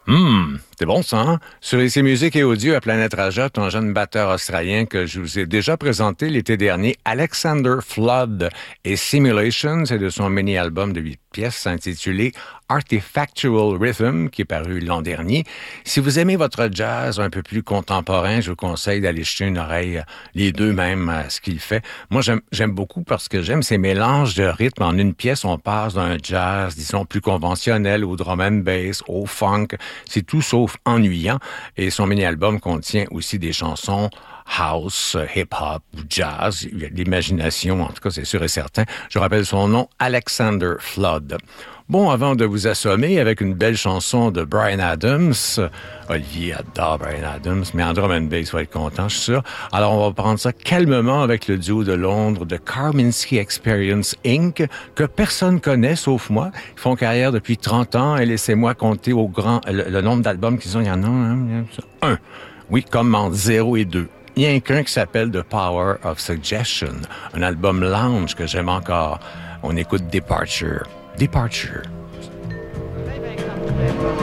C'est bon ça, hein? Sur IC Musique et Audio à Planète Rajot, un jeune batteur australien que je vous ai déjà présenté l'été dernier, Alexander Flood et Simulation, c'est de son mini-album de 8 pièces intitulé Artifactual Rhythm, qui est paru l'an dernier. Si vous aimez votre jazz un peu plus contemporain, je vous conseille d'aller jeter une oreille, les deux même, à ce qu'il fait. Moi, j'aime beaucoup parce que j'aime ces mélanges de rythmes. En une pièce, on passe d'un jazz, disons, plus conventionnel au drum and bass, au funk. C'est tout sauf ennuyant. Et son mini-album contient aussi des chansons house, hip-hop ou jazz. Il y a de l'imagination, en tout cas, c'est sûr et certain. Je rappelle son nom, Alexander Flood. Bon, avant de vous assommer avec une belle chanson de Bryan Adams, Olivier adore Bryan Adams, mais en drum and bass va être content, je suis sûr. Alors, on va prendre ça calmement avec le duo de Londres de Kaminsky Experience Inc., que personne connaît sauf moi. Ils font carrière depuis 30 ans et laissez-moi compter le nombre d'albums qu'ils ont. Il y en a un. Oui, comme entre 0 et 2. Il y a qu'un qui s'appelle The Power of Suggestion, un album lounge que j'aime encore. On écoute Departure.